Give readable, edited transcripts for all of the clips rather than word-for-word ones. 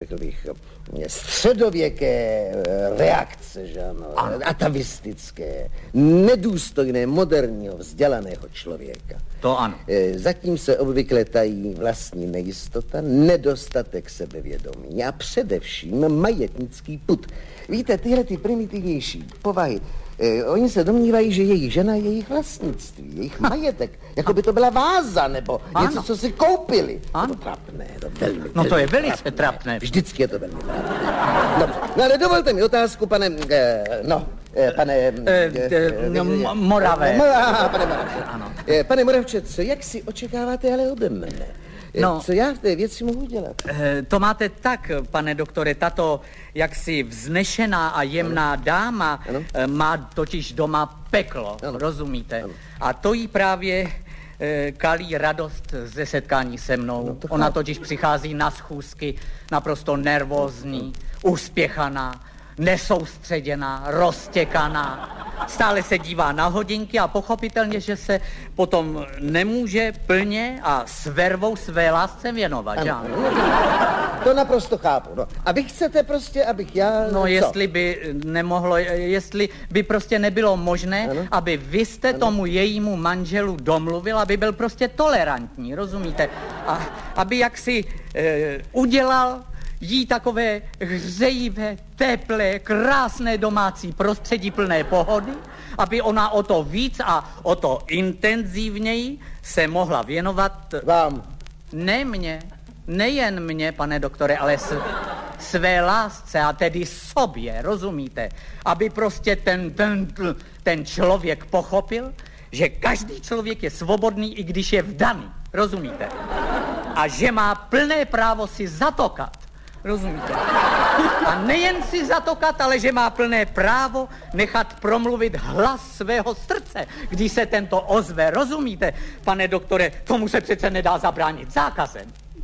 řekl bych, středověké reakce, že ano, atavistické, nedůstojné, moderního, vzdělaného člověka. To ano. Zatím se obvykle tají vlastní nejistota, nedostatek sebevědomí a především majetnický pud. Víte, tyhle ty primitivnější povahy, oni se domnívají, že jejich žena je jejich vlastnictví, jejich majetek, jako by to byla váza, nebo něco, co si koupili. Ano. To trapné, to velmi, No to je velmi velice trapné. Vždycky je to velmi trapné. No ale dovolte mi otázku, pane, Moravé. Pane Moravče. Ano. Pane Moravče, co jak si očekáváte ale ode mne? No, co já v té věci mohu dělat? To máte tak, pane doktore, tato jaksi vznešená a jemná dáma má totiž doma peklo, rozumíte? Ano. A to jí právě kalí radost ze setkání se mnou. No, ona totiž přichází na schůzky naprosto nervózní, uspěchaná, nesoustředěná, roztěkaná. Stále se dívá na hodinky a pochopitelně, že se potom nemůže plně a s vervou své lásce věnovat. Ano. To naprosto chápu. No. A vy chcete prostě, abych já... No, jestli by nemohlo, jestli by prostě nebylo možné, aby vy jste tomu jejímu manželu domluvil, aby byl prostě tolerantní, rozumíte? A aby jaksi udělal jí takové hřejivé, teplé, krásné domácí prostředí plné pohody, aby ona o to víc a o to intenzivněji se mohla věnovat... Vám. Ne mně, nejen mně, pane doktore, ale své lásce a tedy sobě, rozumíte? Aby prostě ten člověk pochopil, že každý člověk je svobodný, i když je vdaný, rozumíte? A že má plné právo si zatokat. Rozumíte? A nejen si zatokat, ale že má plné právo nechat promluvit hlas svého srdce, když se tento ozve. Rozumíte, pane doktore, tomu se přece nedá zabránit zákazem.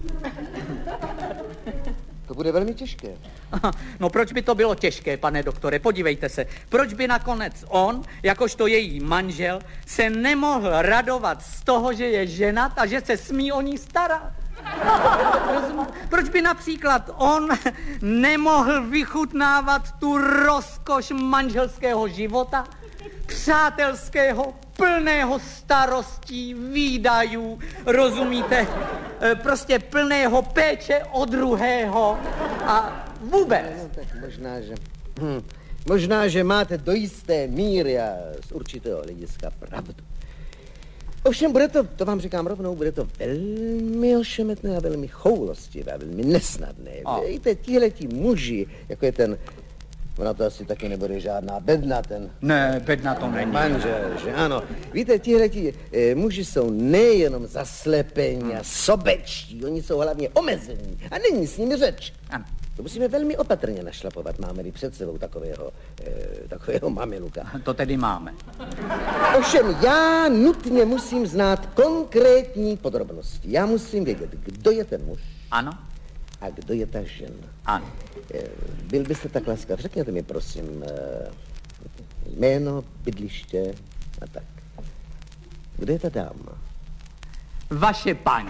To bude velmi těžké. No proč by to bylo těžké, pane doktore? Podívejte se, proč by nakonec on, jakožto její manžel, se nemohl radovat z toho, že je ženat a že se smí o ní starat? Proč by například on nemohl vychutnávat tu rozkoš manželského života, přátelského, plného starostí, výdajů, rozumíte, prostě plného péče o druhého a vůbec. No, tak možná, že máte do jisté míry a z určitého hlediska pravdu. Ovšem to vám říkám rovnou, bude to velmi ošemetné a velmi choulostivé a velmi nesnadné. Víte, tihleti muži, jako je ten, ona to asi taky nebude žádná bedna, ten... Ne, bedna to není. Manžel, že ano. Víte, tihleti muži jsou nejenom zaslepení a sobečtí, oni jsou hlavně omezení a není s nimi řeč. Ano. To musíme velmi opatrně našlapovat, máme-li před sebou takového mamiluka. To tedy máme. Ovšem, já nutně musím znát konkrétní podrobnosti. Já musím vědět, kdo je ten muž. Ano. A kdo je ta žena. Ano. Byl byste tak laskav, řekněte mi, prosím, jméno, bydliště a tak. Kde je ta dáma? Vaše paní.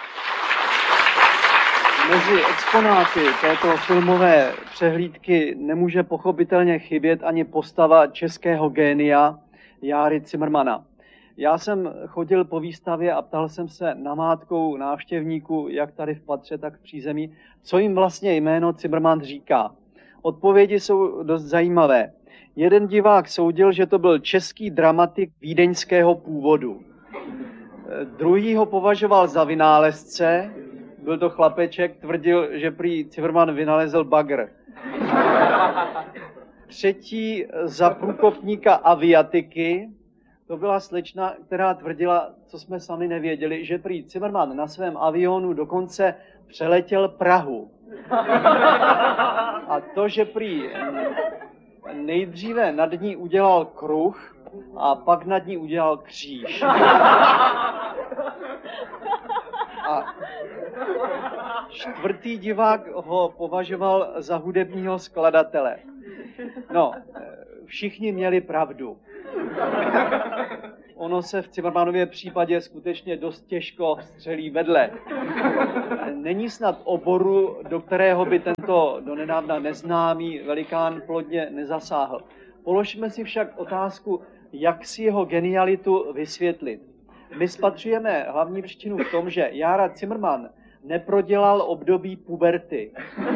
Mezi exponáty této filmové přehlídky nemůže pochopitelně chybět ani postava českého génia Járy Cimrmana. Já jsem chodil po výstavě a ptal jsem se namátkou návštěvníků, jak tady v patře, tak v přízemí, co jim vlastně jméno Cimrman říká. Odpovědi jsou dost zajímavé. Jeden divák soudil, že to byl český dramatik vídeňského původu. Druhý ho považoval za vynálezce. Byl to chlapeček, tvrdil, že prý Cimrman vynalezl bagr. Třetí za průkopníka aviatiky, to byla slečna, která tvrdila, co jsme sami nevěděli, že prý Cimrman na svém avionu dokonce přeletěl Prahu. A to, že prý nejdříve nad ní udělal kruh a pak nad ní udělal kříž. A čtvrtý divák ho považoval za hudebního skladatele. No, všichni měli pravdu. ono se v Zimmermannově případě skutečně dost těžko střelí vedle. Není snad oboru, do kterého by tento donedávna neznámý velikán plodně nezasáhl. Položme si však otázku, jak si jeho genialitu vysvětlit. My spatřujeme hlavní příčinu v tom, že Jára Zimmermann neprodělal období puberty,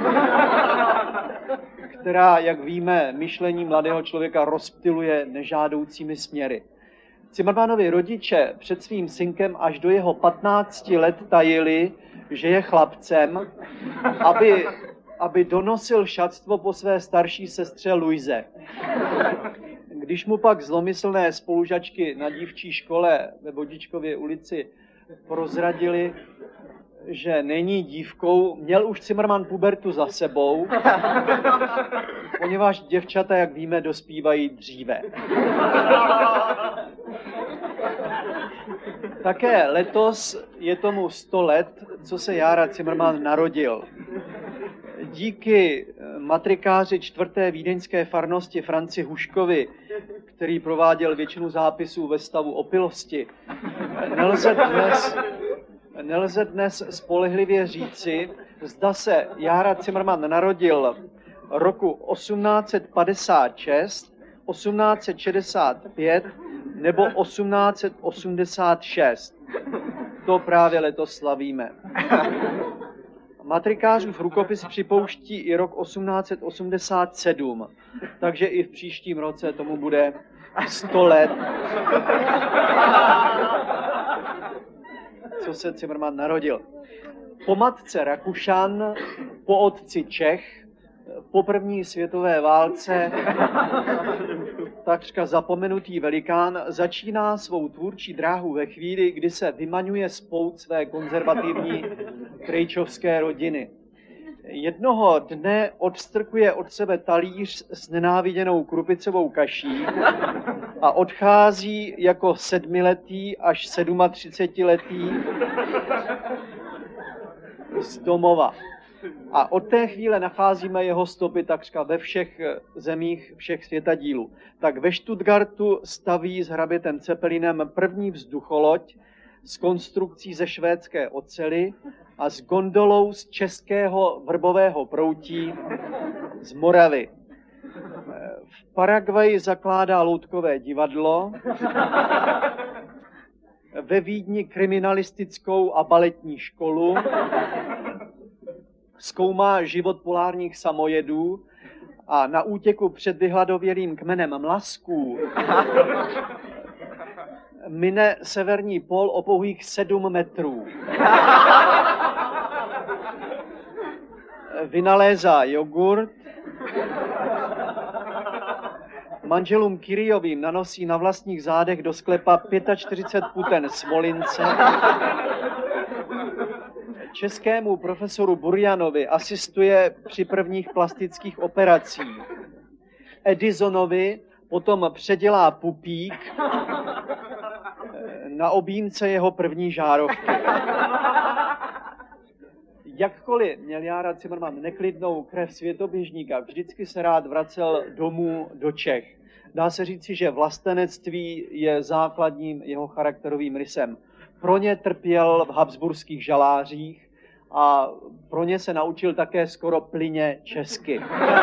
která, jak víme, myšlení mladého člověka rozptyluje nežádoucími směry. Zimmermannovi rodiče před svým synkem až do jeho 15 let tajili, že je chlapcem, aby donosil šatstvo po své starší sestře Luise. Když mu pak zlomyslné spolužačky na dívčí škole ve Vodičkově ulici prozradili, že není dívkou, měl už Zimmermann pubertu za sebou, poněvadž děvčata, jak víme, dospívají dříve. Také letos je tomu 100 let, co se Jára Zimmermann narodil. Díky matrikáři 4. vídeňské farnosti Franci Huškovi, který prováděl většinu zápisů ve stavu opilosti, nelze dnes spolehlivě říci, zda se Jára Zimmermann narodil roku 1856, 1865 nebo 1886. To právě letos slavíme. Matrikářův rukopis připouští i rok 1887, takže i v příštím roce tomu bude 100 let, co se Zimmermann narodil. Po matce Rakušan, po otci Čech, po první světové válce takřka zapomenutý velikán začíná svou tvůrčí dráhu ve chvíli, kdy se vymaňuje z pout své konzervativní krejčovské rodiny. Jednoho dne odstrkuje od sebe talíř s nenáviděnou krupicovou kaší a odchází jako 7letý až 37letý z domova. A od té chvíle nacházíme jeho stopy takřka ve všech zemích, všech světadílů. Tak ve Stuttgartu staví s hrabětem Zeppelinem první vzducholoď s konstrukcí ze švédské oceli a s gondolou z českého vrbového proutí z Moravy. V Paraguaji zakládá loutkové divadlo, ve Vídni kriminalistickou a baletní školu, zkoumá život polárních samojedů a na útěku před vyhladovělým kmenem mlasků mine severní pól o pouhých 7 metrů. Vynalézá jogurt, manželům Kyriovým nanosí na vlastních zádech do sklepa 45 puten smolince, českému profesoru Burjanovi asistuje při prvních plastických operacích. Edisonovi potom předělá pupík na objímce jeho první žárovky. Jakkoliv měl Jára Zimmermann neklidnou krev světoběžníka, vždycky se rád vracel domů do Čech. Dá se říci, že vlastenectví je základním jeho charakterovým rysem. Pro ně trpěl v habsburských žalářích a pro ně se naučil také skoro plyně česky.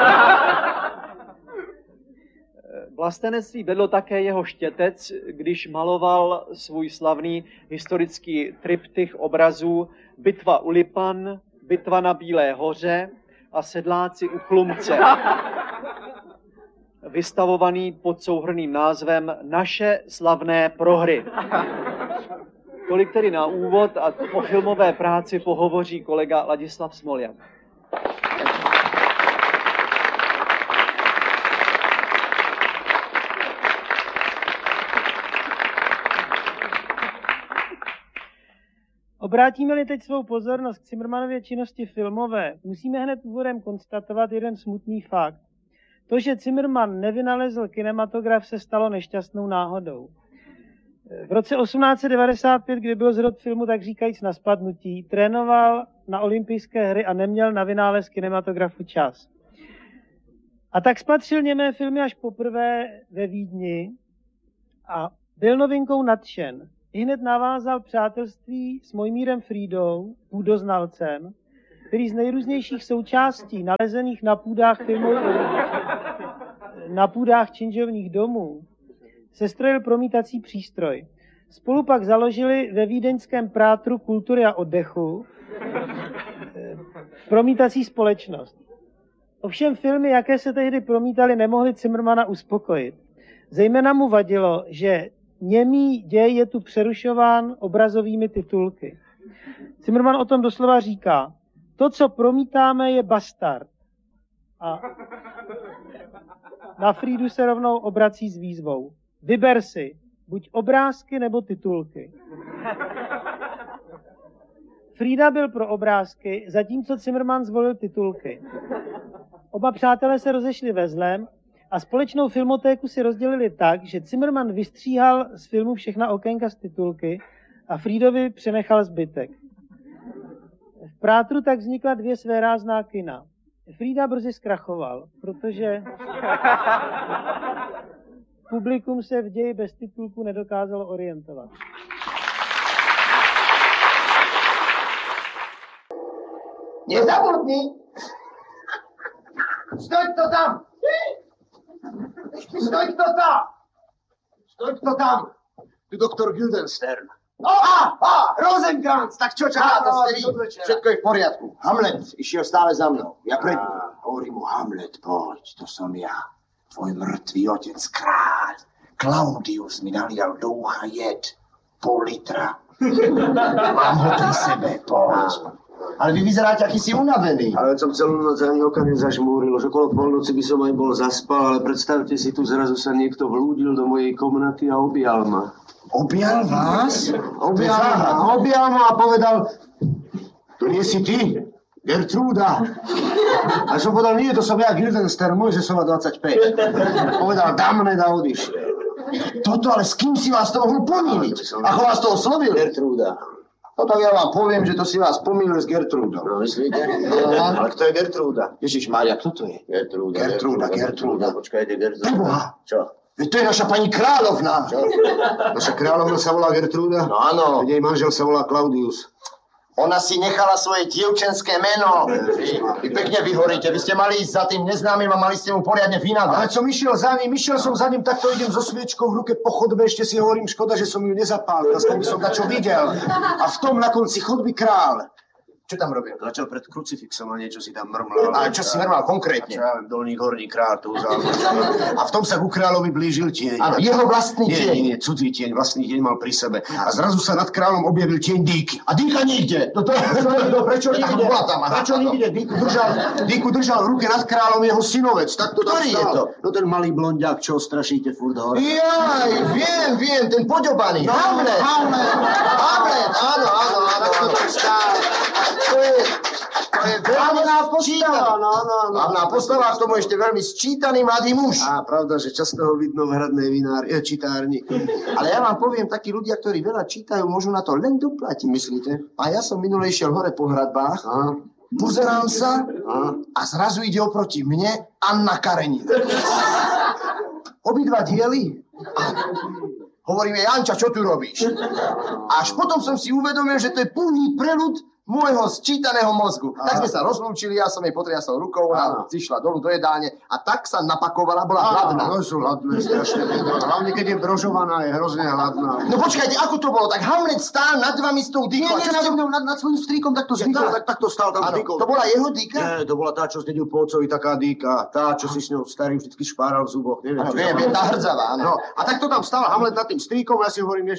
Vlastenectví vedlo také jeho štětec, když maloval svůj slavný historický triptych obrazů Bitva u Lipan, Bitva na Bílé hoře a Sedláci u Chlumce, vystavovaný pod souhrnným názvem Naše slavné prohry. Tolik tedy na úvod a o filmové práci pohovoří kolega Ladislav Smoljak. Obrátíme-li teď svou pozornost k Zimmermannově činnosti filmové, musíme hned úvodem konstatovat jeden smutný fakt. To, že Zimmermann nevynalezl kinematograf, se stalo nešťastnou náhodou. V roce 1895, kdy byl zrod filmu tak říkajíc na spadnutí, trénoval na olympijské hry a neměl na vynález kinematografu čas. A tak spatřil němé filmy až poprvé ve Vídni a Byl novinkou nadšen. Ihned navázal přátelství s Mojmírem Frídou, půdoznalcem, který z nejrůznějších součástí nalezených na půdách činžovních domů sestrojil promítací přístroj. Spolu pak založili ve vídeňském Prátru kultury a oddechu promítací společnost. Ovšem filmy, jaké se tehdy promítaly, nemohly Zimmermana uspokojit. Zejména mu vadilo, že němý děj je tu přerušován obrazovými titulky. Zimmerman o tom doslova říká, to, co promítáme, je bastard. A na Frídu se rovnou obrací s výzvou. Vyber si, buď obrázky nebo titulky. Frída byl pro obrázky, zatímco Zimmerman zvolil titulky. Oba přátelé se rozešli ve zlém a společnou filmotéku si rozdělili tak, že Zimmerman vystříhal z filmu všechna okénka z titulky a Frídovi přenechal zbytek. V Prátru tak vznikla 2 svérázná kina. Frída brzy zkrachoval, protože publikum se v ději bez titulku nedokázalo orientovat. Nezabudni! Stoď to tam! Stoď to tam! Stoď to tam! Tu doktor Guildenstern. Rosenkrantz, tak čo čaká to ste vy? Všetko je v poriadku. Hamlet išiel stále za mnou. Ja pred ním. Hovorím mu, Hamlet, poď, to som ja. Tvoj mŕtvý otec kráľ. Claudius mi nalial do ucha jed. Pol litra. Mám ho pri sebe, poď. Ale vy vyzeráte, aký si unavený. Ale som celú noc ani oka nezažmúril. Už okolo polnoci by som aj bol zaspal, ale predstavte si, tu zrazu sa niekto vlúdil do mojej komnaty a objal ma. Objal vás? Objal ma a povedal, to nie si ty, Gertrúda. A som povedal, nie, to som ja, Guildenstern, Mojžesova 25. Povedal, damne a odišiel. Toto, ale s kým si vás to mohol pomýliť? Ako vás to oslovil? Gertrúda. No tak ja vám poviem, že to si vás pomýlil s Gertrúdou. No, myslíte? No, ale kto je Gertrúda? Ježišmária, kto to je? Gertrúda. Počkajte, Gertrúda. Preboha. Čo? To je naša pani kráľovna. Čo? Naša kráľovna sa volá Gertrúda? No áno. Jej manžel sa volá Claudius. Ona si nechala svoje dievčenské meno. Vy pekne vyhoríte. Vy ste mali ísť za tým neznámym a mali ste mu poriadne vynadať. Ale som išiel som za ním, takto idem so sviečkou v ruke po chodbe, ešte si hovorím, škoda, že som ju nezapálil, aspoň by som dačo videl. A v tom na konci chodby král. Čo tam robil? Začal pred krucifixom a niečo si tam mrmlal. A čo si mrmlal konkrétne? Čo ja viem, dolník, horník, kráľ, tu vzal. A v tom sa ku kráľovi blížil tieň. Áno, jeho vlastný tieň. Nie, cudzí tieň, vlastný tieň mal pri sebe. A zrazu sa nad kráľom objavil tieň Díky. A Díka nikde. Prečo nikde? Prečo nikde? Díku držal v ruke nad kráľom jeho synovec. Tak to tam Ktorý je to? No ten malý blondiak, čo strašíte furt hore. Jaj, viem, ten poďobaný. Hamlet, áno. To tam stál. To je veľmi sčítaný. Hlavná postava, k tomu ešte veľmi sčítaný mladý muž. Á, pravda, že často ho vidno v hradnej čitárni. Ale ja vám poviem, takí ľudia, ktorí veľa čítajú, môžu na to len doplatiť, myslíte? A ja som minule išiel hore po hradbách, pozerám sa a zrazu ide oproti mne Anna Karenina. Obidva diely. Hovorím jej, Janča, čo tu robíš? Až potom som si uvedomil, že to je plný preľud môjho sčítaného mozgu. Tak sme sa rozlúčili, ja som jej potriasol rukou, ona zišla dolu do jedálne a tak sa napakovala, bola hladná. No sú hladné, strašne. Hlavne, keď je brožovaná, je hrozne hladná. No počkajte, ako to bolo? Tak Hamlet stál nad vami s tou Díkou. Nie, nad svojím strýkom takto zvykol, takto stál tam Díkou. To bola jeho Díka? Nie, to bola tá, čo zdedil po otcovi, taká Díka. Tá, čo si s ňou starý vždycky špáral v zuboch. Viem, tá hrdzavá, áno. No, a takto tam stál Hamlet nad tým strýkom a ja si hovorím,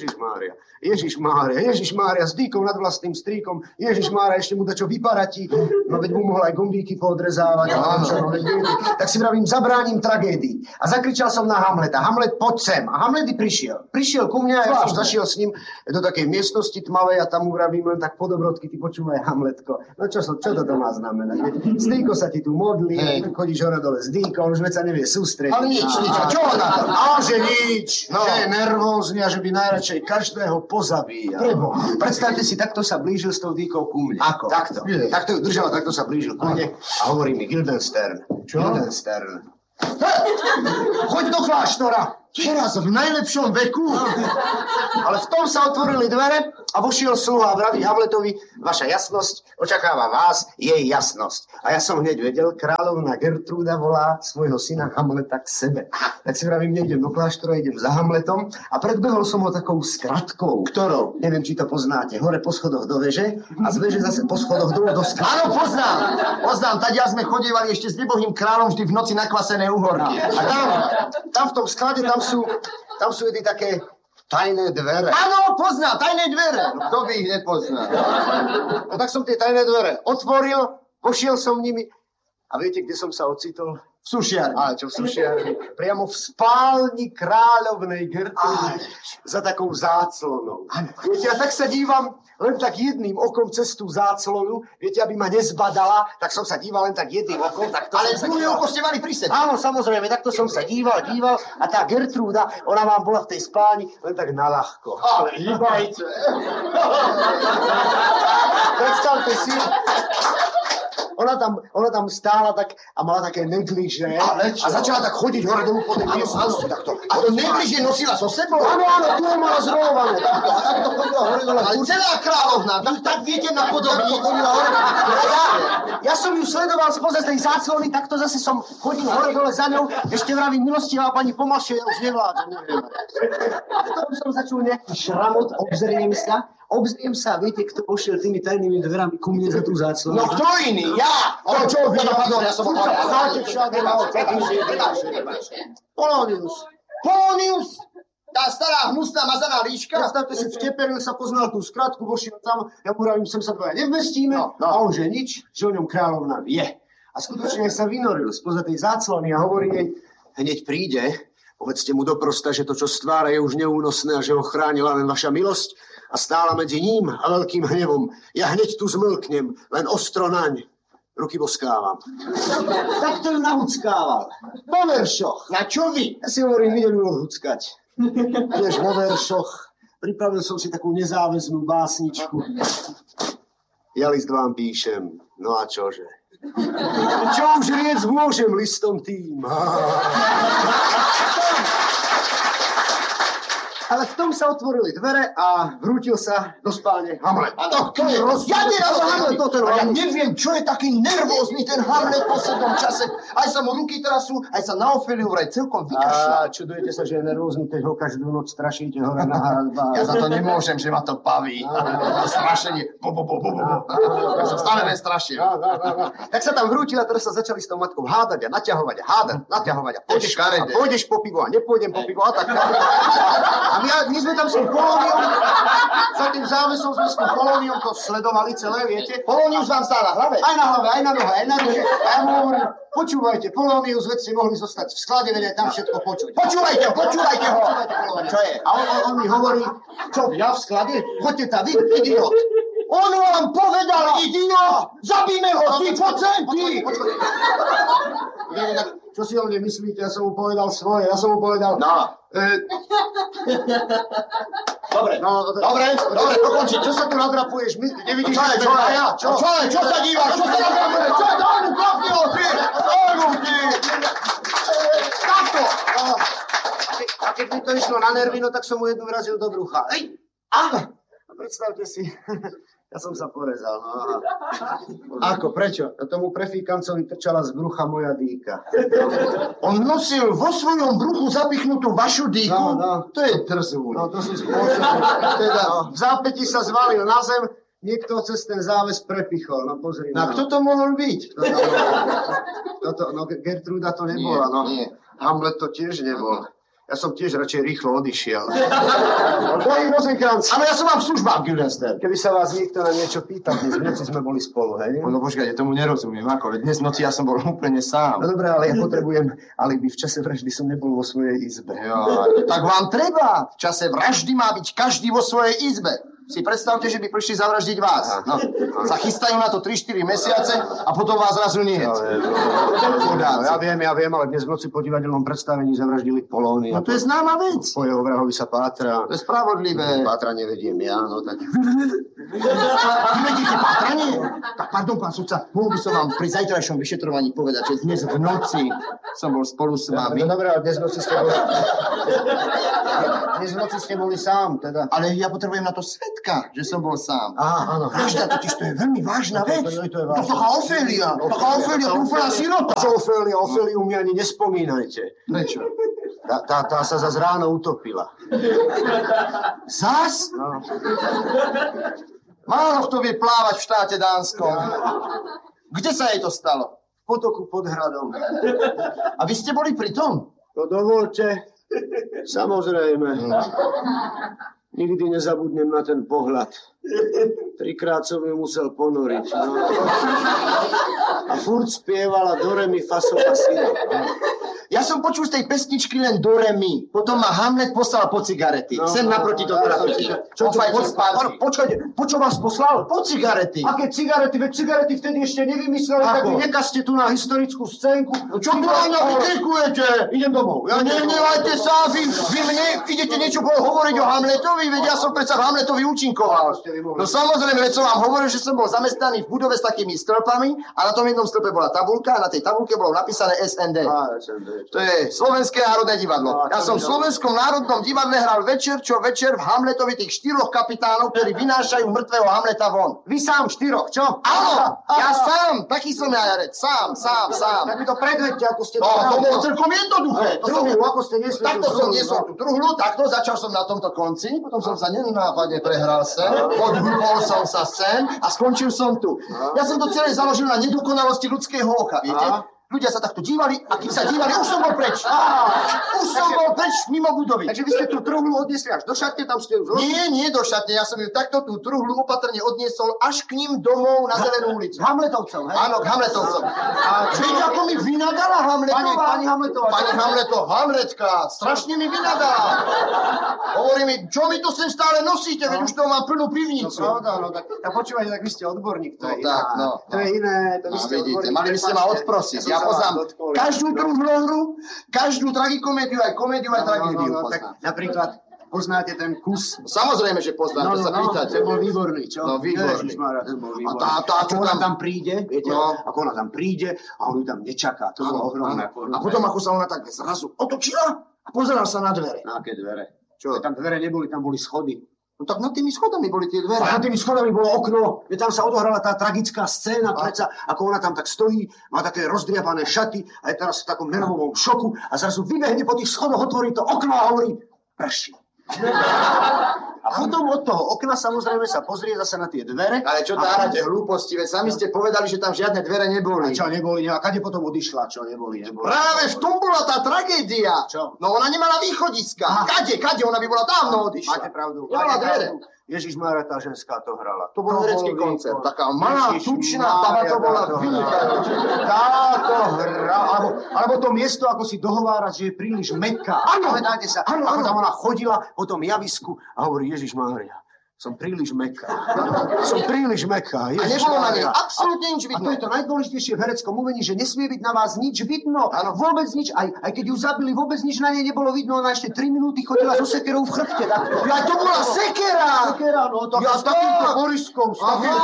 Ježišmária, s Díkou nad vlastným strýkom, Ježišmária, ešte mu dačo vyparatí, no veď mu mohol aj gombíky poodrezávať. Tak si vravím, zabránim tragédii. A zakričal som na Hamleta, Hamlet, poď sem. A Hamlet prišiel. Prišiel ku mňa a ja som zašiel s ním do takej miestnosti tmavej a tam mu vravím len tak po dobrodky, ty počúvaj, Hamletko. No čo toto má znamenať? Strýko sa ti tu modlí, chodíš hore dole s Díkom, už veď sa nevie sústrediť. Ale nič, čo ho na to? Že nič, že je nervózny a že by najradšej každého pozabíjal. Preboha. Predstavte si, takto sa blížil s tou Díkou ku mne. Ako? Takto ju držal a takto sa blížil ku mne a hovorí mi, Guildenstern. Čo? Guildenstern. Choď do kláštora. Teraz v najlepšom veku. Ale v tom sa otvorili dvere a vošiel sluha a vraví Hamletovi, vaša jasnosť očakáva vás, jej jasnosť. A ja som hneď vedel, kráľovna Gertrúda volá svojho syna Hamleta k sebe. Tak si vravím, nejdem do kláštora, idem za Hamletom a predbehol som ho takou skratkou. Ktorou? Neviem, či to poznáte. Hore po schodoch do veže a z veže zase po schodoch dole do skladky. Áno, poznám. Tadia sme chodievali ešte s nebohým kráľom vždy v noci na kvasené uhorky. A tam v tom sklade, tam sú jedny také tajné dvere. Áno, poznám, tajné dvere. No, kto by ich nepoznal? No tak som tie tajné dvere otvoril, pošiel som nimi a viete, kde som sa ocitol? V sušiarni. Ale čo v sušiarni? Priamo v spálni kráľovnej Gertrudy. Za takou záclonou. Viete, ja tak sa dívam len tak jedným okom cez tú záclonu. Viete, aby ma nezbadala, tak som sa díval len tak jedným okom. Ale druhé oko ste mali pri sebe. Áno, samozrejme, takto som sa díval a tá Gertrúda, ona vám bola v tej spálni len tak naľahko. Ale hýbajte. Predstavte si, ona tam stála tak a mala také negliže a začala tak chodiť hore dolu po tej miestnosti. A to negliže nosila so sebou? Áno, tu mala zrolované. Takto chodila hore dole. Ale celá kráľovna, tak viete napodobniť. Ja som ju sledoval spoza tej záclony, takto zase som chodil hore dole za ňou. Ešte vravím, milostivá pani, pomalšie, ja už nevládam, neviem. A v tom som začul nejaký šramot, obzriem sa, viete, kto pošiel tými tajnými dverami ku mne za tú záclonu? No kto iný? Ja! Ale čo vy? Ja som Polonius! Tá stará, hnusná, mazaná líška? Predstavte si, vteperil sa, poznal tú skratku, vošiel tam, ja mu vravím, sem sa dvoja nevmestíme, a on že nič, že o ňom kráľovna vie. A skutočne sa vynoril spoza tej záclony a hovorí jej, hneď príde, povedzte mu doprosta, že to, čo stvára, je už neúnosné a že ho chránila len vaša milosť a stála medzi ním a veľkým hnevom. Ja hneď tu zmlknem, len ostro naň. Ruky boskávam. Tak to ju nahuckával. Po veršoch. Na čo vy? Ja si hovorím, idem ju odhuckať. Tiež vo veršoch. Pripravil som si takú nezáväznú básničku. Ja list vám píšem. No a čože? Čo už riec môžem listom tým? Ale v tom sa otvorili dvere a vrútil sa do spálne Hamlet. A to je ja neviem, čo je taký nervózny ten Hamlet v poslednom čase. Aj sa mu ruky teraz sú, aj sa na Ofeliu vraj celkom vykašľa. Čudujete sa, že je nervózny, keď ho každú noc strašíte hore na hradbách. Ja za to nemôžem, že ma to baví. Strašenie. Ja som stále len strašil. Tak sa tam vrútil a teraz sa začali s tou matkou hádať a naťahovať a naťahovať a pôjdeš po pivo a nepôjdem po pivo a tak. A my sme tam s tým Polóniom, za tým závesom sme s tým Polóniom to sledovali celé, viete? Polónius vám stál na hlave? Aj na hlave, aj na nohe, aj na nohe. A ja mu hovorím, počúvajte, Polónius, veď ste mohli zostať v sklade, veď tam všetko počuť. Počúvajte ho! Čo je? A on mi hovorí, čo, ja v sklade? Choďte tam, vy, idiot. On vám povedal, idiot, zabíme ho, ty, poď sem, ty. Čo si o mne myslíte? Ja som mu povedal svoje, No. Dobre, dokončí. Čo sa tu nadrapuješ? Nevidíš, čo? Čo sa dívaš? Čo sa nadrapuješ? Čo? Daj mu kopnilo, ty! Takto! A keď mi to išlo na nervy, no tak som mu jednu vrazil do brucha. Predstavte si, ja som sa porezal. No. Ako, prečo? A tomu prefíkancovi trčala z brucha moja dýka. On nosil vo svojom bruchu zapichnutú vašu dýku? No. To je trzú. No, to si spôsobil. Teda v zápäti sa zvalil na zem, niekto cez ten záves prepichol. No pozri. No, kto to mohol byť? Gertrúda to nebola. Nie. Hamlet to tiež nebol. Ja som tiež radšej rýchlo odišiel. Drahý Rozenkranz. Ale ja som vám v službách, Guildenstern. Keby sa vás niekto na niečo pýtal, dnes v noci sme boli spolu, hej? No počkajte, tomu nerozumiem. Ako? Dnes v noci ja som bol úplne sám. No dobré, ale ja potrebujem alibi. V čase vraždy som nebol vo svojej izbe. Jo, tak vám treba. V čase vraždy má byť každý vo svojej izbe. Si predstavte, že by prišli zavraždiť vás. No, sa chystajú na to 3-4 mesiace a potom vás zrazu nie. Ja viem, ale dnes v noci po divadelnom predstavení zavraždili Polónia. No to je známa vec. Po jeho vrahovi sa pátra. To je spravodlivé. Pátra nevediem ja, no tak. Vyvedíte pátranie? Tak pardon, pán sudca, mohol by som vám pri zajtrajšom vyšetrovaní povedať, že dnes v noci som bol spolu s vami. No dobré, ale dnes v noci ste boli... Dnes v noci ste boli sám, teda. Ale ja potrebujem na to svedka, že som bol sám. Á, áno. Vražda totiž to je veľmi vážna vec. To je vážna. To taká Ofélia, úplná sirota. Čo Oféliu mi ani nespomínajte. Prečo? Tá sa zase ráno utopila. Zas? No. Málo kto vie plávať v štáte Dánskom. Kde sa jej to stalo? V potoku pod hradom. A vy ste boli pri tom? To dovolte. Samozrejme. Nikdy nezabudnem na ten pohľad. 3-krát som ju musel ponoriť. No. A furt spievala do re mi fa sol la si. Ja som počul z tej pesničky len do re mi. Potom ma Hamlet poslal po cigarety. Sem naproti do trafiky. Počkajte, po čo vás poslal? Po cigarety. Aké cigarety? Veď cigarety vtedy ešte nevymysleli, tak vy nekaste tu na historickú scénku. No čo tu na mňa vyklikujete? Idem domov. Nehnevajte sa, vy mne idete niečo hovoriť o Hamletovi, veď ja som predsa v Hamletovi účinkoval. No samozrejme, veď som vám hovoril, že som bol zamestnaný v budove s takými stĺpami a na tom jednom stĺpe bola tabuľka a na tej tabuľke bolo napísané SND. To je Slovenské národné divadlo. Ja som v Slovenskom národnom divadle hral večer v Hamletovi tých 4 kapitánov, ktorí vynášajú mŕtvého Hamleta von. Vy sám 4, čo? Áno, ja sám, taký som ja, Jarec, sám. Tak mi to predvedte, ako ste to To bolo celkom jednoduché. Ako ste nesli takto som niesol tú truhlu, takto začal som na tomto konci, potom som sa nenápadne prehral sem, odhúpol som sa sem a skončil som tu. Ja som to celé založil na nedokonalosti ľudského oka, viete? Ľudia sa takto dívali a kým sa dívali, už som bol preč. Už som bol preč mimo budovy. Takže vy ste tú truhlu odniesli až do šatne, tam ste ju zložili? Nie do šatne, ja som ju takto tú truhlu opatrne odniesol až k ním domov na Zelenú ulicu. Hamletovcom, hej? Áno, k Hamletovcom. A viete, ako mi vynadala Hamletová? Pani Hamletová. Pani Hamletová, Hamletka, strašne mi vynadala. Hovorí mi, čo mi to sem stále nosíte, veď už to mám plnú pivnicu. No pravda, no tak počúvajte, tak vy ste odborník, to je iné. To je iné, to vy ste odborník. Mali by ste ma odprosiť. Ja poznám každú truhlú hru, každú tragikomédiu, aj komédiu, aj tragédiu poznám. Tak napríklad poznáte ten kus? Samozrejme, že poznám, to sa pýtate. Ten bol výborný, čo? No, výborný. Ježišmária, ten bol výborný. Ako ona tam príde, viete? Ako ona tam príde a on ju tam nečaká. To bolo ohromné. A potom, ako sa ona tak zrazu otočila a pozerala sa na dvere. Na aké dvere? Čo? Tam dvere neboli, tam boli schody. No tak nad tými schodami boli tie dvere. A nad tými schodami bolo okno, kde tam sa odohrala tá tragická scéna, predsa, ako ona tam tak stojí, má také rozdriapané šaty a je teraz v takom nervovom šoku a zrazu vybehne po tých schodoch, otvorí to okno a hovorí, prší. A potom od toho okna samozrejme sa pozrie zase na tie dvere. Ale čo dárate hlúposti, veď sami ste povedali, že tam žiadne dvere neboli. A čo neboli, a kade potom odišla, čo neboli. Práve v tom bola tá tragédia. Čo? No ona nemala východiska. Kade, ona by bola dávno odišla. Máte pravdu. Nemala dvere. Ježišmária, tá ženská to hrala. To bol herecký koncert. Taká malá, tučná baba to bola vynikajúca. Táto hra, alebo to miesto, ako si dohovárať, že je príliš mäkká. Áno, pamätáte sa, ako tam ona chodila po tom javisku a hovorí, Ježišmária, som príliš mäkká. Som príliš mäkká. A nebolo na nej absolútne nič vidno. A to je to najdôležitejšie v hereckom umení, že nesmie byť na vás nič vidno. Áno. Vôbec nič. Aj keď ju zabili, vôbec nič na nej nebolo vidno. Ona ešte 3 minúty chodila so sekerou v chrbte. Ja, to bola sekera! Sekera, no to s takýmto boriskom.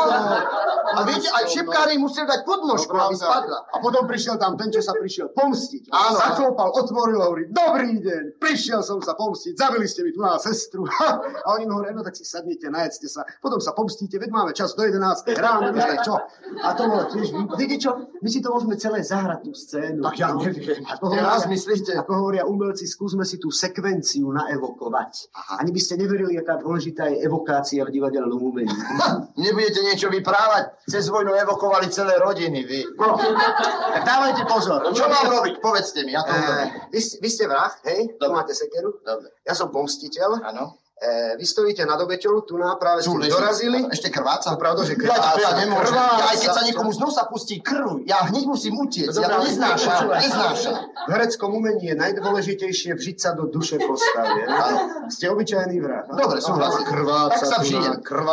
A viete, aj šepkári museli dať podnožku, aby spadla. A potom prišiel tam ten, čo sa prišiel pomstiť. Áno. Zaklopal, otvoril a hovorí, dobrý deň, prišiel som sa pomstiť, zabili ste mi tu na sestru. A oni mu hovorí, no tak si sadnite, najedzte sa, potom sa pomstíte, veď máme čas do 11. ráno, čo. A to bolo tiež, viete čo, my si to môžeme celé zahrať tú scénu. Tak ja neviem, teraz myslíte. Ako hovoria umelci, skúsme si tú sekvenciu naevokovať. Ani by ste neverili, aká dôležitá je evokácia v divadelnom umení. Nebudete niečo vyprávať? Cez vojnu evokovali celé rodiny, vy. No, tak dávajte pozor. No, čo mám robiť? Povedzte mi, ja to urobím. Vy ste vrah, hej? Dobre. Máte sekeru? Dobre. Ja som pomstiteľ. Áno. Vy stojíte nad obeťou, tu práve ste dorazili. Ešte krváca. Pravda, že krváca. Ja nemôžem. Aj keď sa niekomu z nosa pustí krv, ja hneď musím utiecť. Ja to neznášam. V hereckom umení je najdôležitejšie vžiť sa do duše postavy. Ste obyčajný vrah. Dobre, súhlasím. Krváca. Tak sa vžijem.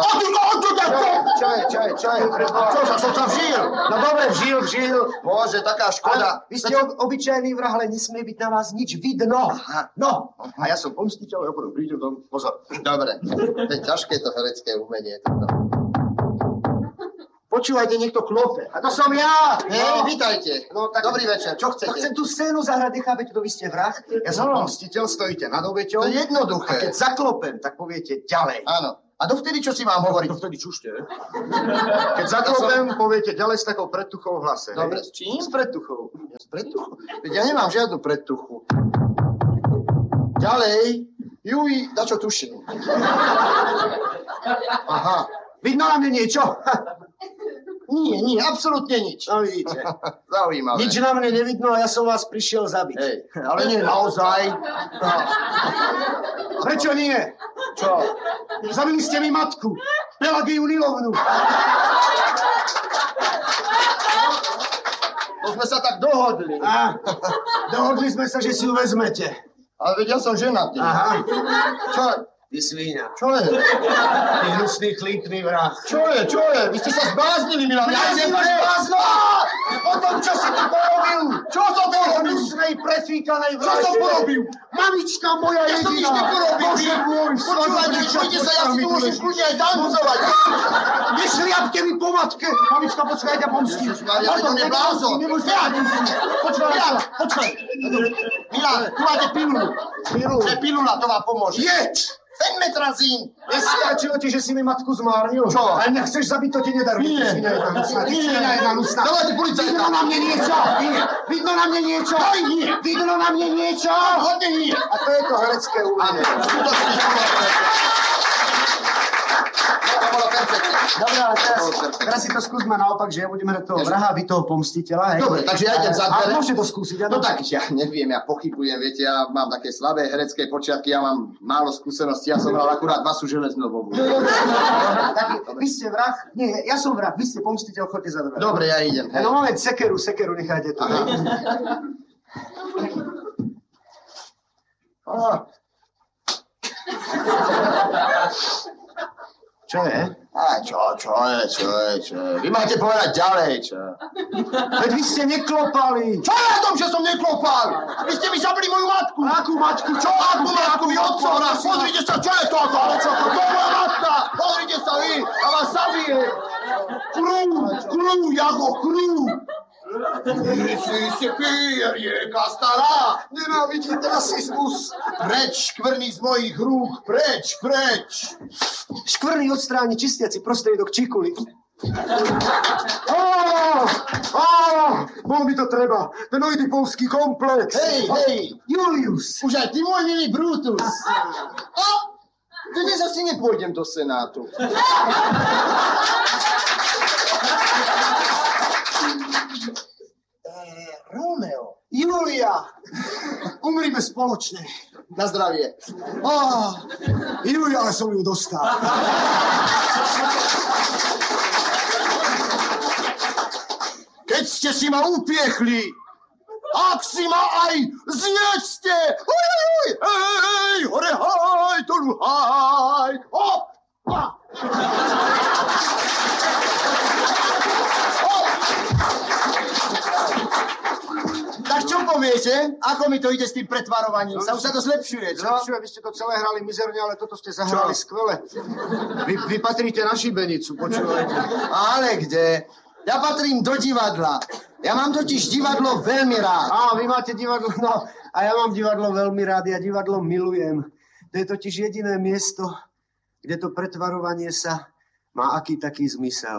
Čaj. Čo som sa vžil? No dobre, vžil. Bože, taká škoda. Vy ste obyčajný vrah, ale nesmie byť na vás nič vidno. No. A ja som pomstiteľ, ja potom prídem tam. Pozor. Dobre, to je ťažké to herecké umenie. Toto. Počúvajte, niekto klope. A to som ja! Hej, vítajte. No, tak, Dobrý večer, čo chcete? No, chcem tú scénu zahrať, nechápete, to vy ste vrah. Ja som pomstiteľ, stojíte nad obeťou. To je jednoduché. A keď zaklopem, tak poviete ďalej. Áno. A dovtedy, čo si mám hovoriť? Dovtedy čušte. Keď zaklopem, poviete ďalej s takou predtuchou v hlase. Dobre, s čím? S predtuchou. S predtuchou? Veď ja nemám žiadnu predtuchu. Ďalej. Juj, dačo tuším. Aha. Vidno na mne niečo? Nie, absolútne nič. No vidíte. Zaujímavé. Nič na mne nevidno a ja som vás prišiel zabiť. Hej, ale nie naozaj. No. Prečo nie? Čo? Zabili ste mi matku. Pelagiu Nilovnu. To sme sa tak dohodli. Dohodli sme sa, že si ju vezmete. Ale veď ja som ženatý. Aha. Čo? Ty svíňa. Čo je? Ty hnusný, chlípný vrah. Čo je? Vy ste sa zbláznili, Milan. Ja si máš blázno! O tom, čo si ty porobil! Čo som porobil? Hnusnej, prefíkanej Čo vražde! som porobil? Mamička moja Ja jediná! som nič neporobil. Bože môj, Počúvajte, čujte sa, ja si tu môžem kľudne aj tancovať. Nešliapte mi po matke! Mamička, počkaj, ja ťa pomstím. Ježišmaria, veď on je blázon. Počkaj. Milan, tu máte pilulu. To je pilula, to vám pomôže. Jeď! Fenmetrazín. Nestáčilo ti, že si mi matku zmárnil? Čo? Ale mňa chceš zabiť, to ti nedarujem. Nie. Ty svinia jedna hnusná. Dávajte policajta. Vidno na mne niečo? Nie. Vidno na mne niečo? Aj nie. Vidno na mne niečo? Hodne nie. A to je to herecké umenie. To bolo perfektné. Dobre, ale teraz si to skúsme naopak, že ja budem hrať toho vraha a vy toho pomstiteľa. Hej? Dobre, takže ja idem za dvere. A môžete to skúsiť. No tak, ja neviem, ja pochybujem, viete, ja mám také slabé herecké počiatky, ja mám málo skúseností, ja som hral akurát Vasu Železnovú. Vy ste vrah? Nie, ja som vrah, vy ste pomstiteľ, chodte za dvere. Dobre, ja idem. No moment, sekeru nechajte tu. Čo je? Čo je? Vy máte povedať ďalej, čo? Veď vy ste neklopali. Čo je na tom, že som neklopal? Vy ste mi zabili moju matku. Akú matku? Čo akú matku? Vy otcovná, pozrite sa, čo je toto? To je moja matka. Pozrite sa vy, a vás zabije. Krú, Jago, krú. Si rieka stará. Nenávidíte rasizmus. Preč, škvrny z mojich rúk, preč. Škvrny odstráni čistiaci prostriedok čikuli. Bol mi to treba. Ten oidipovský komplex. Hej. Julius. Už aj ty môj milý Brutus. Dnes asi nepôjdem do Senátu. Romeo. Julia. Umrime spoločne. Na zdravie. Julia, ale som ju dostal. Keď ste si ma upiechli, ak si ma aj zjedzte, hej, hore, haj, dolu, haj, opa. Tak čo poviete? Ako mi to ide s tým pretvarovaním? Už sa to zlepšuje, čo? Zlepšuje, vy ste to celé hrali mizerne, ale toto ste zahrali skvele. Vy patríte na šibenicu, počúvajte. Ale kde? Ja patrím do divadla. Ja mám totiž divadlo veľmi rád. Vy máte divadlo, no. A ja mám divadlo veľmi rád, ja divadlo milujem. To je totiž jediné miesto, kde to pretvarovanie sa má aký taký zmysel.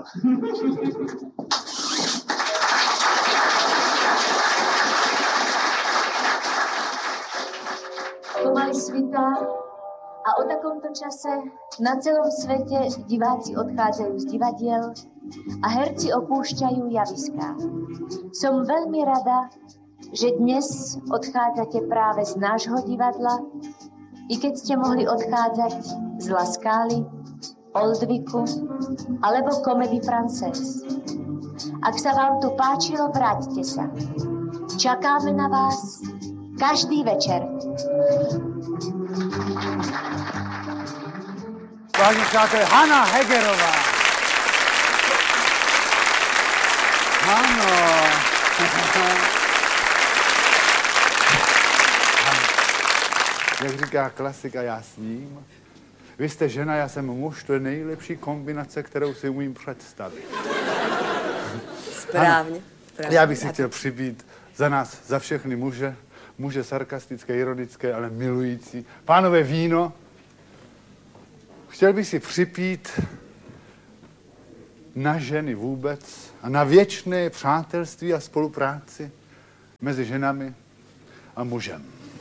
Pomaly svitá a o takomto čase na celom svete diváci odchádzajú z divadiel a herci opúšťajú javiská. Som veľmi rada, že dnes odchádzate práve z nášho divadla, i keď ste mohli odchádzať z La Scala, Oldviku alebo Comédie Française. Ak sa vám tu páčilo, vráťte sa. Čakáme na vás každý večer. Vážení přátelé, Hana Hegerová. Ano. Jak říká klasika, já s ním. Vy jste žena, já jsem muž, to je nejlepší kombinace, kterou si umím představit. Správně. Já bych si chtěl přibít za nás, za všechny muže sarkastické, ironické, ale milující. Pánové, víno. Chtěl bych si připít na ženy vůbec a na věčné přátelství a spolupráci mezi ženami a mužem.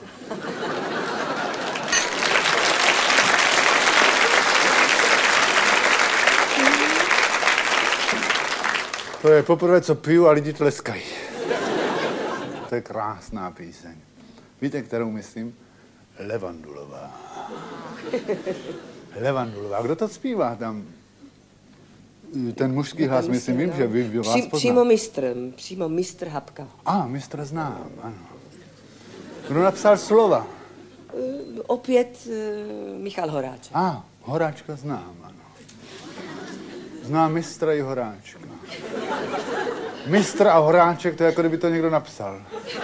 To je poprvé, co piju a lidi tleskají. To je krásná píseň. Víte, kterou myslím? Levandulová. Levandulová. Kdo to zpívá tam? Ten mužský hlas, myslím, vím, že vy vás poznám. Přímo mistr Hapka. Mistr znám, ano. Kdo napsal slova? Opět Michal Horáček. Horáčka znám, ano. Znám mistra i Horáčka. Mistr a Horáček, to je jako kdyby to někdo napsal.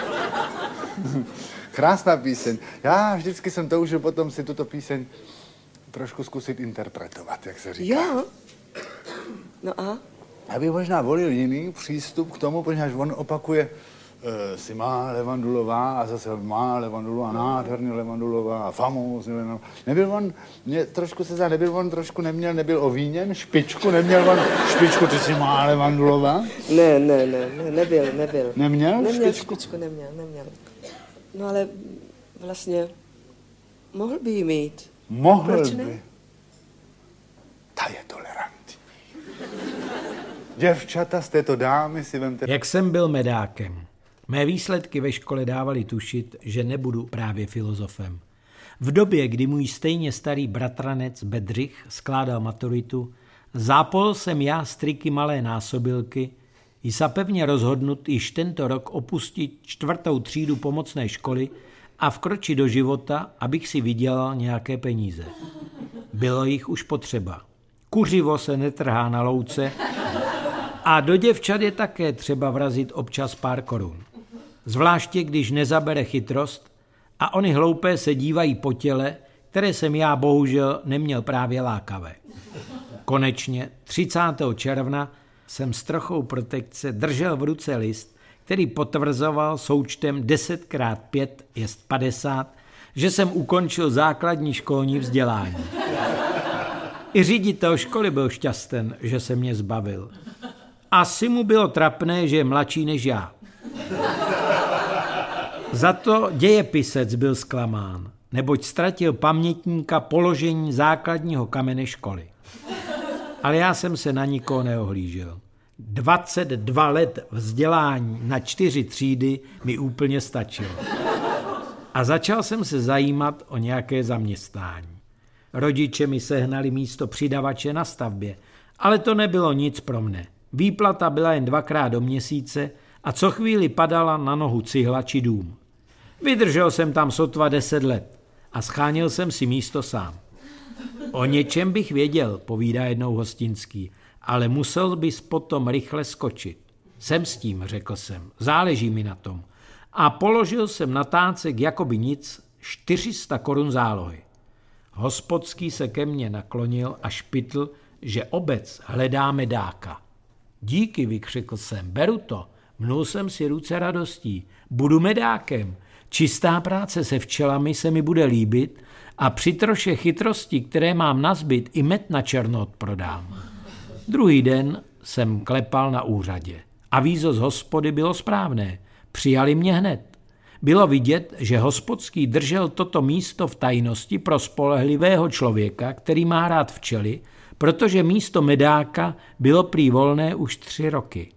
Krásná píseň. Já vždycky jsem toužil potom si tuto píseň trošku zkusit interpretovat, jak se říká. Jo. No a? Já bych možná volil jiný přístup k tomu, protože on opakuje si má Levandulová a zase má Levandulová, nádherně Levandulová a famózní Levandulová. Nebyl on, mě trošku se zdá, nebyl ovíněn, špičku, neměl on špičku, ty si má Levandulová? Ne, nebyl. Neměl špičku? Neměl. No ale vlastně mohl by ji mít. Proč by. Ta je tolerantní. Děvčata z této dámy si vemte... Jak jsem byl medákem. Mé výsledky ve škole dávaly tušit, že nebudu právě filozofem. V době, kdy můj stejně starý bratranec Bedřich skládal maturitu, zápol jsem já z triky malé násobilky i sa pevně rozhodnut již tento rok opustit 4. třídu pomocné školy a vkročit do života, abych si vydělal nějaké peníze. Bylo jich už potřeba. Kuřivo se netrhá na louce a do děvčat je také třeba vrazit občas pár korun. Zvláště, když nezabere chytrost a oni hloupé se dívají po těle, které jsem já bohužel neměl právě lákavé. Konečně 30. června jsem s trochou protekce držel v ruce list, který potvrzoval součtem 10x5 je 50, že jsem ukončil základní školní vzdělání. I ředitel školy byl šťasten, že se mě zbavil. Asi mu bylo trapné, že je mladší než já. Za to dějepisec byl zklamán, neboť ztratil pamětníka položení základního kamene školy. Ale já jsem se na nikoho neohlížel. 22 let vzdělání na 4 třídy mi úplně stačilo. A začal jsem se zajímat o nějaké zaměstnání. Rodiče mi sehnali místo přidavače na stavbě, ale to nebylo nic pro mne. Výplata byla jen 2x do měsíce a co chvíli padala na nohu cihla či dům. Vydržel jsem tam sotva 10 let a scháněl jsem si místo sám. O něčem bych věděl, povídá jednou Hostinský, ale musel bys potom rychle skočit. Jsem s tím, řekl jsem, záleží mi na tom. A položil jsem na tácek jakoby nic 400 korun zálohy. Hospodský se ke mně naklonil a špitl, že obec hledá medáka. Díky, vykřikl jsem, beru to. Mnul jsem si ruce radostí. Budu medákem. Čistá práce se včelami se mi bude líbit a při troše chytrosti, které mám nazbyt, i med na černo odprodám. Druhý den jsem klepal na úřadě. Avízo z hospody bylo správné. Přijali mě hned. Bylo vidět, že hospodský držel toto místo v tajnosti pro spolehlivého člověka, který má rád včely, protože místo medáka bylo prý volné už 3 roky.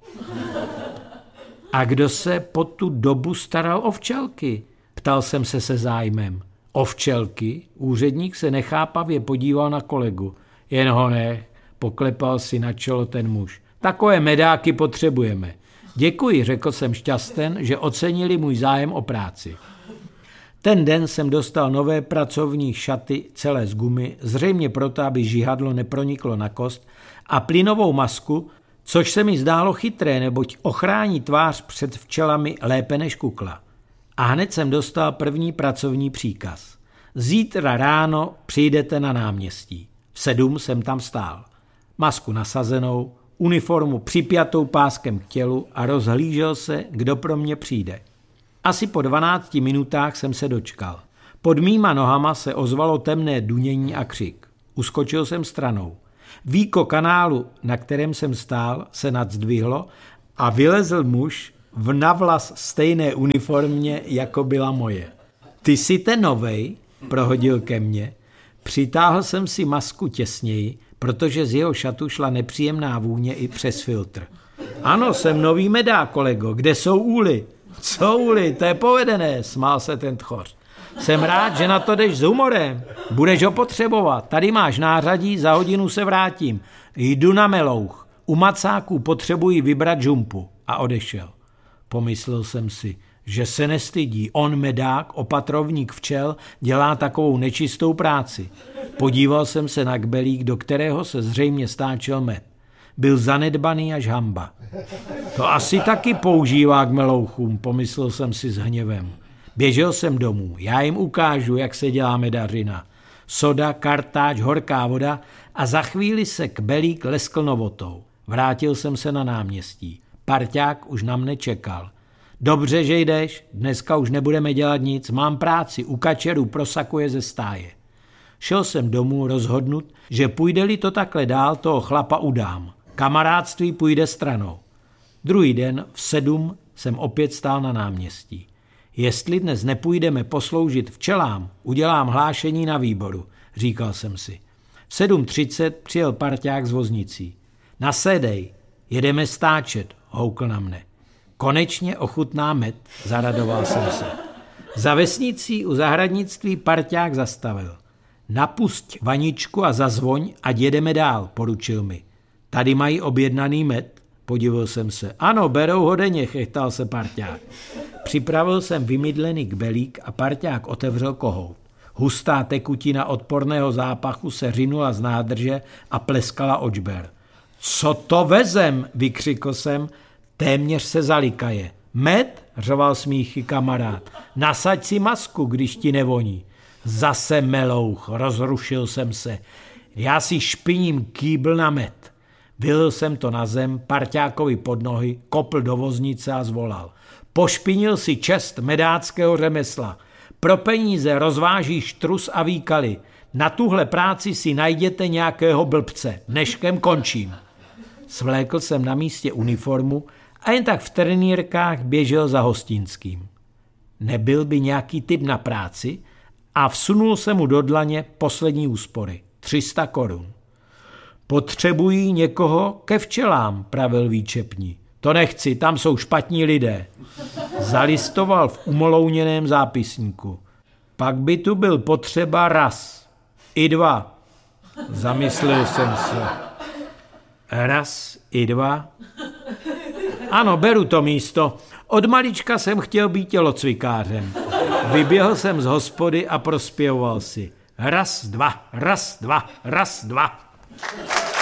A kdo se po tu dobu staral o včelky? Ptal jsem se zájmem. O včelky? Úředník se nechápavě podíval na kolegu. Jen ho nech, poklepal si na čelo ten muž. Takové medáky potřebujeme. Děkuji, řekl jsem šťasten, že ocenili můj zájem o práci. Ten den jsem dostal nové pracovní šaty celé z gumy, zřejmě proto, aby žihadlo neproniklo na kost, a plynovou masku, což se mi zdálo chytré, neboť ochrání tvář před včelami lépe než kukla. A hned jsem dostal první pracovní příkaz. Zítra ráno přijdete na náměstí. V 7 jsem tam stál. Masku nasazenou, uniformu připjatou páskem k tělu a rozhlížel se, kdo pro mě přijde. Asi po 12 minutách jsem se dočkal. Pod mýma nohama se ozvalo temné dunění a křik. Uskočil jsem stranou. Víko kanálu, na kterém jsem stál, se nadzdvihlo a vylezl muž v navlas stejné uniformě, jako byla moje. Ty jsi ten novej, prohodil ke mně. Přitáhl jsem si masku těsněji, protože z jeho šatu šla nepříjemná vůně i přes filtr. Ano, jsem nový medák, kolego, kde jsou úly? Co úly, to je povedené, smál se ten tchoř. Jsem rád, že na to jdeš s humorem. Budeš ho potřebovat. Tady máš nářadí, za hodinu se vrátím. Jdu na Melouch. U macáků potřebuji vybrat žumpu. A odešel. Pomyslel jsem si, že se nestydí. On medák, opatrovník včel, dělá takovou nečistou práci. Podíval jsem se na kbelík, do kterého se zřejmě stáčel med. Byl zanedbaný až hamba. To asi taky používá k melouchům, pomyslel jsem si s hněvem. Běžel jsem domů, já jim ukážu, jak se dělá medařina. Soda, kartáč, horká voda a za chvíli se kbelík leskl novotou. Vrátil jsem se na náměstí. Parťák už na mne čekal. Dobře, že jdeš, dneska už nebudeme dělat nic, mám práci, u kačerů prosakuje ze stáje. Šel jsem domů rozhodnut, že půjde-li to takhle dál, toho chlapa udám. Kamarádství půjde stranou. Druhý den v 7 jsem opět stál na náměstí. Jestli dnes nepůjdeme posloužit včelám, udělám hlášení na výboru, říkal jsem si. V 7:30 přijel parťák s voznicí. Nasedej, jedeme stáčet, houkl na mne. Konečně ochutná med, zaradoval jsem se. Za vesnicí u zahradnictví parťák zastavil. Napusť vaničku a zazvoň, ať jedeme dál, poručil mi. Tady mají objednaný med, podivil jsem se. Ano, berou ho denně, chechtal se parťák. Připravil jsem vymydlený kbelík a parťák otevřel kohout. Hustá tekutina odporného zápachu se řinula z nádrže a pleskala očber. Co to vezem, vykřikl jsem, téměř se zalikaje. Med, řval smíchy kamarád, nasaď si masku, když ti nevoní. Zase melouch, rozrušil jsem se. Já si špiním kýbl na med. Vylil jsem to na zem, parťákovi pod nohy, kopl do voznice a zvolal. Pošpinil si čest medáckého řemesla. Pro peníze rozvážíš trus a výkaly. Na tuhle práci si najděte nějakého blbce. Dneškem končím. Svlékl jsem na místě uniformu a jen tak v trenýrkách běžel za Hostinským. Nebyl by nějaký typ na práci a vsunul se mu do dlaně poslední úspory. 300 korun. Potřebují někoho ke včelám, pravil výčepní. To nechci, tam jsou špatní lidé. Zalistoval v umolouněném zápisníku. Pak by tu byl potřeba raz. I 2. Zamyslel jsem se. Raz i 2. Ano, beru to místo. Od malička jsem chtěl být tělocvikářem. Vyběhl jsem z hospody a prospěvoval si. Raz, 2, raz, 2, raz, 2.